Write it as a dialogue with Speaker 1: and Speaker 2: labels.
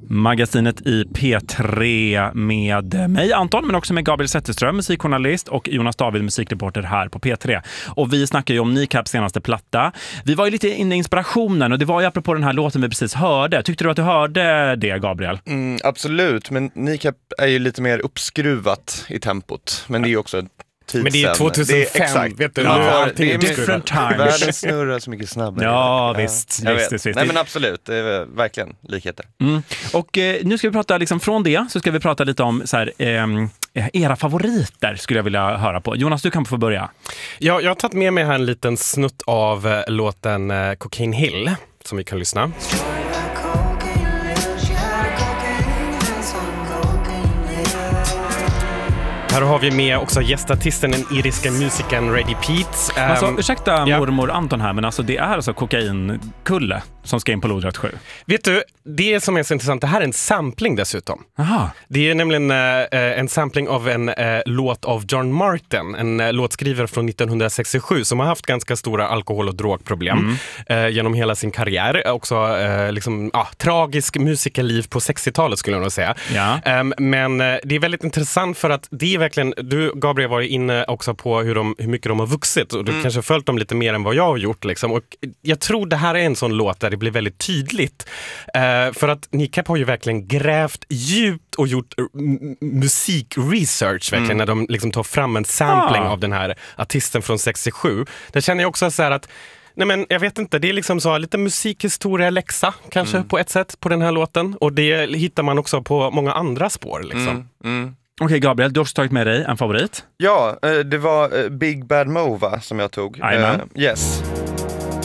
Speaker 1: Magasinet i P3 med mig Anton, men också med Gabriel Zetterström, musikjournalist, och Jonas David, musikreporter här på P3. Och vi snackar ju om Kneecaps senaste platta. Vi var ju lite inne i inspirationen, och det var ju apropå den här låten vi precis hörde. Tyckte du att du hörde det, Gabriel?
Speaker 2: Absolut, men Kneecap är ju lite mer uppskruvat i tempot. Men det är ju också
Speaker 3: men det är 2005, vet du.
Speaker 2: Ja,
Speaker 1: det är different times.
Speaker 2: Världen snurrar så mycket snabbare.
Speaker 1: Ja, visst.
Speaker 2: Nej, men absolut, det är verkligen likheter.
Speaker 1: Och nu ska vi prata liksom, från det så ska vi prata lite om så här, era favoriter skulle jag vilja höra på. Jonas, du kan få börja.
Speaker 3: Ja, jag har tagit med mig här en liten snutt av låten Cocaine Hill som vi kan lyssna. Här har vi med också gästartisten, den iriska musikern Reddy Peets.
Speaker 1: Alltså, ursäkta mormor Anton här, men alltså, det är alltså kokainkulle som ska in på Lodrätt 7.
Speaker 3: Vet du, det som är så intressant, det här är en sampling dessutom.
Speaker 1: Aha.
Speaker 3: Det är nämligen en sampling av en låt av John Martin, en låtskrivare från 1967 som har haft ganska stora alkohol- och drogproblem genom hela sin karriär. Också tragisk musikerliv på 60-talet skulle jag nog säga.
Speaker 1: Ja.
Speaker 3: Men det är väldigt intressant för att det är verkligen, du Gabriel var inne också på hur mycket de har vuxit, och du kanske följt dem lite mer än vad jag har gjort liksom. Och jag tror det här är en sån låt där det blir väldigt tydligt för att Kneecap har ju verkligen grävt djupt och gjort musikresearch verkligen när de liksom tar fram en sampling av den här artisten från 67. Där känner jag också så här att nej, men jag vet inte, det är liksom så lite musikhistoria läxa kanske på ett sätt på den här låten, och det hittar man också på många andra spår liksom.
Speaker 1: Okej, Gabriel, du har tagit med dig en favorit.
Speaker 2: Ja, det var Big Bad Mova som jag tog. Yes.